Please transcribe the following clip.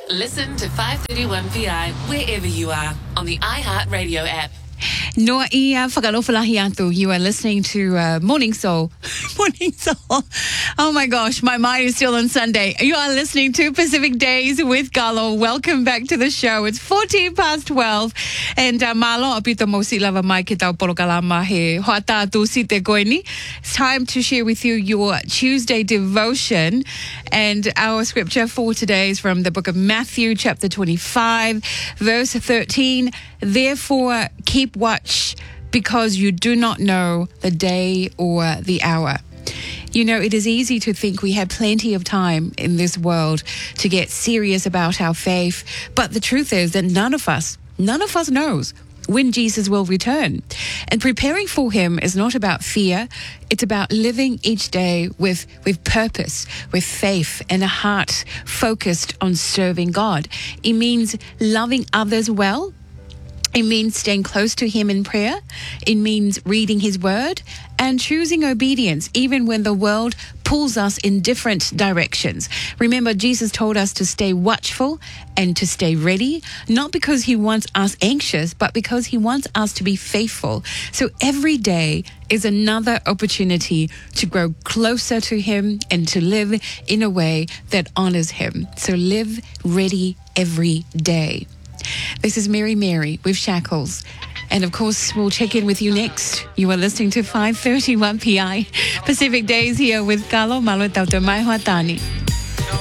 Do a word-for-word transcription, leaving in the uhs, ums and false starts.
Listen to five thirty-one P I wherever you are on the iHeartRadio app. Noa ia whakalofalahi atu. You are listening to uh, Morning Soul. Morning Soul. Oh my gosh, my mind is still on Sunday. You are listening to Pacific Days with Galo. Welcome back to the show. It's fourteen past twelve. And uh, malo apito mo silava mai ki tau porokalama he hoata tu si te koini. It's time to share with you your Tuesday devotion. And our scripture for today is from the book of Matthew, chapter twenty-five, verse thirteen. Therefore, keep watch, because you do not know the day or the hour. You know, it is easy to think we have plenty of time in this world to get serious about our faith. But the truth is that none of us, none of us knows when Jesus will return. And preparing for him is not about fear. It's about living each day with, with purpose, with faith, and a heart focused on serving God. It means loving others well. It means staying close to him in prayer. It means reading his word and choosing obedience even when the world pulls us in different directions. Remember, Jesus told us to stay watchful and to stay ready, not because he wants us anxious, but because he wants us to be faithful. So every day is another opportunity to grow closer to him and to live in a way that honors him. So live ready every day. This is Mary Mary with Shackles. And of course, we'll check in with you next. You are listening to five thirty-one P I Pacific Days here with Carlo Malo Tauta Mai Huatani.